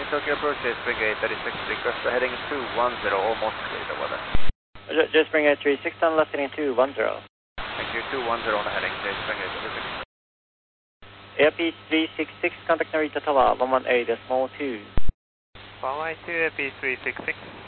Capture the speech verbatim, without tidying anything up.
Tokyo approach, J Spring eight thirty-six, request for heading two one zero, almost clear the weather. J Spring eight three six, on left heading two one zero. Thank you, two one zero on the heading, J Spring eight thirty-six. Airpeace three six six, contact Narita Tower, one one eight, small two. one one two, Airpeace three six six.